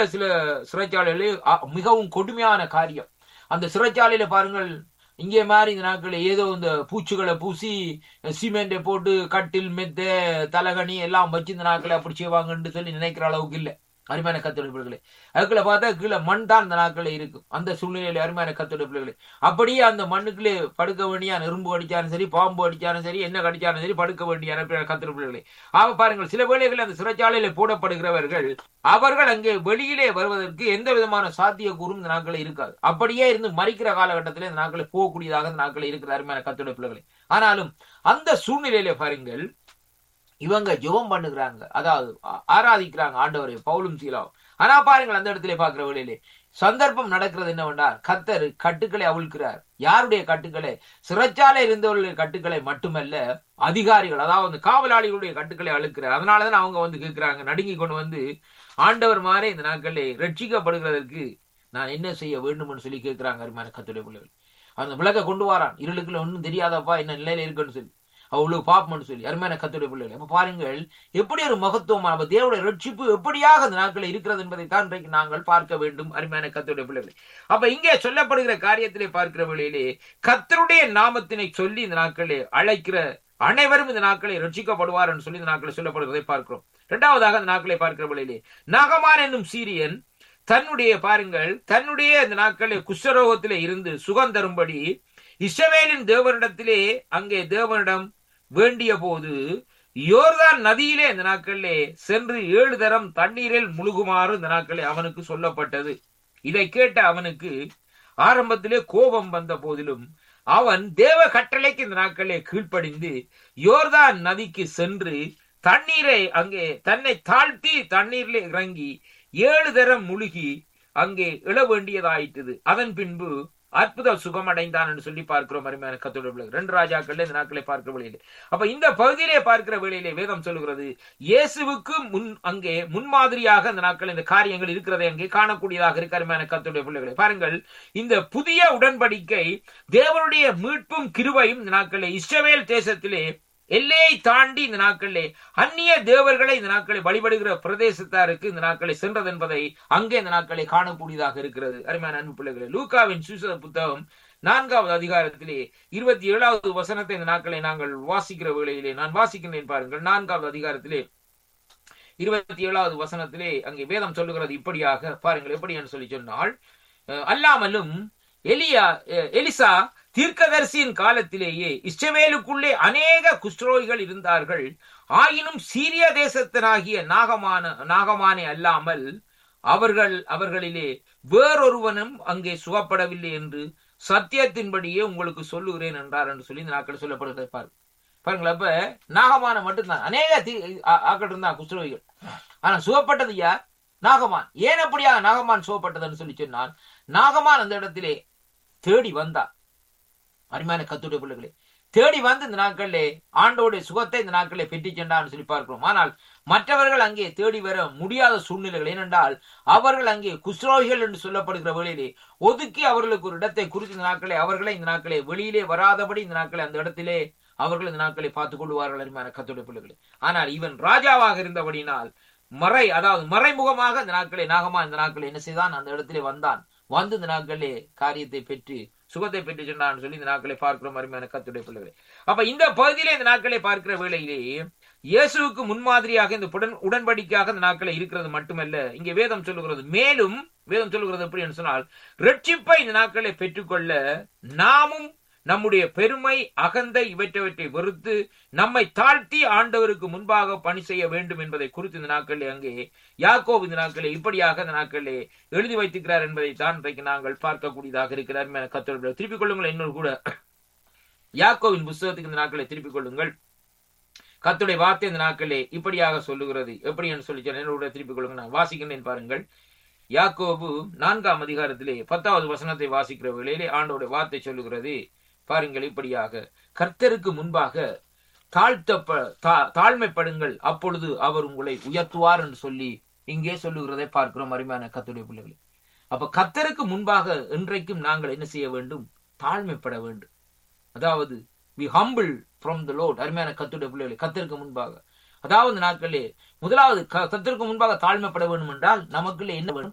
இருக்கிற சில சிறைச்சாலைகளே மிகவும் கொடுமையான காரியம். அந்த சிறைச்சாலையில பாருங்கள், இங்கே மாதிரி இந்த நாட்களில் ஏதோ இந்த பூச்சிகளை பூசி சிமெண்டை போட்டு கட்டில் மெத்த தலகணி எல்லாம் வச்சு இந்த நாட்களை அப்படி செய்வாங்கன்னு சொல்லி நினைக்கிற அளவுக்கு இல்லை. அருமையான கர்த்தருடைய பிள்ளைகளே, அதுக்குள்ள பார்த்தா கீழே மண் தான் இந்த நாட்களே இருக்கும். அந்த சூழ்நிலையில அருமையான கர்த்தருடைய பிள்ளைகளே, அப்படியே அந்த மண்ணுக்குள்ளே படுக்க வேண்டிய எறும்பு கடிச்சாலும் சரி, பாம்பு அடிச்சாலும் சரி, என்ன கடிச்சாலும் சரி, படுக்க வேண்டிய கர்த்தருடைய பிள்ளைகளே. பாருங்கள், சில வேளைகளில் அந்த சிறைச்சாலையில போடப்படுகிறவர்கள் அவர்கள் அங்கே வெளியிலே வருவதற்கு எந்த விதமான சாத்திய கூறும் இந்த நாட்களே இருக்காது. அப்படியே இருந்து மறிக்கிற காலகட்டத்திலே இந்த நாட்களை போகக்கூடியதாக இந்த நாட்களே இருக்கிற அருமையான கர்த்தருடைய பிள்ளைகளே. ஆனாலும் அந்த சூழ்நிலையில பாருங்கள், இவங்க ஜெபம் பண்ணுகிறாங்க, அதாவது ஆராதிக்கிறாங்க ஆண்டவரை, பவுலும் சீலாவும். ஆனா பாருங்கள், அந்த இடத்துல பார்க்கிற வேளையிலே சந்தர்ப்பம் நடக்கிறது என்னவென்றால், கர்த்தர் கட்டுக்களை அவிழ்க்கிறார். யாருடைய கட்டுக்களை? சிறைச்சாலை இருந்தவர்களுடைய கட்டுக்களை மட்டுமல்ல, அதிகாரிகள், அதாவது காவலாளிகளுடைய கட்டுக்களை அழுக்கிறார். அதனாலதான் அவங்க வந்து கேட்கிறாங்க, நடுங்கி கொண்டு வந்து, ஆண்டவர் மாறே இந்த நாட்களில் ரட்சிக்கப்படுகிறதற்கு நான் என்ன செய்ய வேண்டும் சொல்லி கேட்கிறாங்க. அருமையான கர்த்தருடைய பிள்ளைகள், அந்த விளக்க கொண்டு வரான். இருளுக்குள்ள ஒன்றும் தெரியாதப்பா என்ன நிலையில இருக்குன்னு சொல்லி, அவ்வளவு பாப்பம்னு சொல்லி. அருமையான கர்த்தருடைய பிள்ளைகள், அப்ப பாருங்கள் எப்படி ஒரு மகத்துவமான தேவனுடைய ரட்சிப்பு எப்படியாக அந்த நாட்களில் இருக்கிறது என்பதை தான் இன்றைக்கு நாங்கள் பார்க்க வேண்டும். அருமையான கர்த்தருடைய பிள்ளைகள், அப்ப இங்கே சொல்லப்படுகிற காரியத்திலே பார்க்கிற வேளையிலே கர்த்தருடைய நாமத்தினை சொல்லி இந்த நாட்களிலே அழைக்கிற அனைவரும் இந்த நாட்களை ரட்சிக்கப்படுவார் என்று சொல்லி இந்த நாட்களில் சொல்லப்படுவதை பார்க்கிறோம். இரண்டாவதாக இந்த நாட்களை பார்க்கிற வேளையிலே நாகமான் என்னும் சீரியன் தன்னுடைய இந்த நாட்களில் குஷ்டரோகத்திலே இருந்து சுகம் தரும்படி இஸ்ரவேலின் தேவனிடத்திலே அங்கே தேவனிடம் வேண்டிய போது யோர்தான் நதியிலே இந்த நாட்களிலே சென்று 7 தரம் தண்ணீரில் முழுகுமாறு இந்த நாட்களிலே அவனுக்கு சொல்லப்பட்டது. இதை கேட்ட அவனுக்கு ஆரம்பத்திலே கோபம் வந்த போதிலும் அவன் தேவ கட்டளைக்கு இந்த நாட்களிலே கீழ்ப்படிந்து யோர்தான் நதிக்கு சென்று தண்ணீரை அங்கே தன்னை தாழ்த்தி தண்ணீரிலே இறங்கி 7 தரம் முழுகி அங்கே எழ வேண்டியதாயிட்டது. அதன் பின்பு அற்புத சுகம் அடைந்தான் என்று சொல்லி பார்க்கிறோம். அருமையான கர்த்தருடைய பிள்ளைகள், 2 ராஜாக்கள் இந்த நாட்களை பார்க்கிற வேளையிலே, அப்ப இந்த பகுதியிலே பார்க்கிற வேளையிலே வேதம் சொல்லுகிறது, இயேசுவுக்கு அங்கே முன்மாதிரியாக இந்த நாட்கள் இந்த காரியங்கள் இருக்கிறதை அங்கே காணக்கூடியதாக இருக்க. அருமையான கர்த்தருடைய பிள்ளைகளை பாருங்கள், இந்த புதிய உடன்படிக்கை தேவனுடைய மீட்பும் கிருபையும் இந்த நாட்களே இஸ்ரவேல் தேசத்திலே எல்லையை தாண்டி இந்த நாட்களிலே அந்நிய தேவர்களை இந்த நாட்களை வழிபடுகிற பிரதேசத்தாருக்கு இந்த நாட்களை சென்றது என்பதை அங்கே இந்த நாட்களை காணக்கூடியதாக இருக்கிறது. அருமையான அன்பு பிள்ளைகளே, லூக்காவின் சுவிசேஷ புத்தகம் 4வது அதிகாரத்திலே 27வது வசனத்தை இந்த நாட்களை நாங்கள் வாசிக்கிற வேளையிலே நான் வாசிக்கிறேன். பாருங்கள், 4வது அதிகாரத்திலே 27வது வசனத்திலே அங்கே வேதம் சொல்லுகிறது இப்படியாக. பாருங்கள், எப்படி என்று சொல்லி சொன்னால், அல்லாமலும் எலிசா தீர்க்கதரிசியின் காலத்திலேயே இஸ்ரவேலுக்குள்ளே அநேக குஷ்டரோகிகள் இருந்தார்கள். ஆயினும் சீரிய தேசத்தனாகிய நாகமானே அல்லாமல் அவர்களிலே வேறொருவனும் அங்கே சுகப்படவில்லை என்று சத்தியத்தின்படியே உங்களுக்கு சொல்லுகிறேன் என்றார் என்று சொல்லி இந்த நாட்கள் சொல்லப்படுகிறதை பாருங்கள். அப்ப நாகமான மட்டும்தான் அநேக ஆக்கள் இருந்தா குஷ்டரோகிகள். ஆனா சுகப்பட்டது யார்? நாகமான். ஏன் அப்படியா நாகமான் சுகப்பட்டதுன்னு சொல்லி சொன்னால், நாகமான் அந்த இடத்திலே தேடி வந்தார். அருமையான கர்த்தருடைய பிள்ளைகளே, தேடி வந்து இந்த நாட்களிலே ஆண்டோடைய சுகத்தை இந்த நாட்களிலே பெற்று சென்றான்னு சொல்லி பார்க்கிறோம். ஆனால் மற்றவர்கள் அங்கே தேடி வர முடியாத சூழ்நிலைகள். ஏனென்றால் அவர்கள் அங்கே குஷ்டரோகிகள் என்று சொல்லப்படுகிற வேளையிலே ஒதுக்கி அவர்களுக்கு ஒரு இடத்தை குறித்து இந்த நாட்களை அவர்களை இந்த நாட்களை வெளியிலே வராதபடி இந்த நாட்களை அந்த இடத்திலே அவர்கள் இந்த நாட்களை பார்த்துக் கொள்வார்கள். அருமையான கர்த்தருடைய பிள்ளைகளே, ஆனால் இவன் ராஜாவாக இருந்தபடினால் மறைமுகமாக இந்த நாட்களை நாகமான் இந்த நாட்களை என்ன செய்தான்? அந்த இடத்திலே வந்தான். வந்து இந்த நாட்களே காரியத்தை பெற்று சுகத்தை பெற்று சென்றான் சொல்லி இந்த நாட்களை பார்க்கிறோம். அருமையான கர்த்தருடைய பிள்ளைகளே, அப்ப இந்த பகுதியிலே இந்த நாட்களை பார்க்கிற வேளையிலேயே இயேசுவுக்கு முன்மாதிரியாக இந்த உடன்படிக்கையாக இந்த நாட்களை இருக்கிறது மட்டுமல்ல, இங்கே வேதம் சொல்லுகிறது, மேலும் வேதம் சொல்லுகிறது எப்படி என்று சொன்னால், ரட்சிப்பை இந்த நாட்களை பெற்றுக்கொள்ள நாமும் நம்முடைய பெருமை அகந்தை இவற்றை வெறுத்து நம்மை தாழ்த்தி ஆண்டவருக்கு முன்பாக பணி செய்ய வேண்டும் என்பதை குறித்து இந்த நாட்களிலே அங்கே யாக்கோபு இந்த நாட்களே இப்படியாக இந்த நாட்களிலே எழுதி வைத்திருக்கிறார் என்பதை தான் இன்றைக்கு நாங்கள் பார்க்கக்கூடியதாக இருக்கிறார். கர்த்தருடைய திருப்பிக் கொள்ளுங்கள். இன்னொரு கூட யாக்கோபின் புத்தகத்துக்கு இந்த நாட்களை திருப்பிக் கொள்ளுங்கள். கர்த்தருடைய வார்த்தை இந்த நாட்களே இப்படியாக சொல்லுகிறது. எப்படி என்று சொல்லி என்னோட திருப்பிக் கொள்ளுங்கள். நான் வாசிக்கிறேன் பாருங்கள். யாக்கோபு 4ஆம் அதிகாரத்திலே 10வது வசனத்தை வாசிக்கிற வேளையிலே ஆண்டோட வார்த்தை சொல்லுகிறது பாருங்கள் இப்படியாக, கர்த்தருக்கு முன்பாக தாழ்மைப்படுங்கள், அப்பொழுது அவர் உங்களை உயர்த்துவார் என்று சொல்லி இங்கே சொல்லுகிறதை பார்க்கிறோம். அருமையான கர்த்தருடைய பிள்ளைகளே, அப்ப கர்த்தருக்கு முன்பாக இன்றைக்கும் நாங்கள் என்ன செய்ய வேண்டும்? தாழ்மைப்பட வேண்டும். அதாவது we humble from the Lord. அருமையான கர்த்தருடைய பிள்ளைகளே, கர்த்தருக்கு முன்பாக, அதாவது நாட்களே முதலாவது கர்த்தருக்கு முன்பாக தாழ்மைப்பட வேண்டும் என்றால் நமக்குள்ளே என்ன வேண்டும்?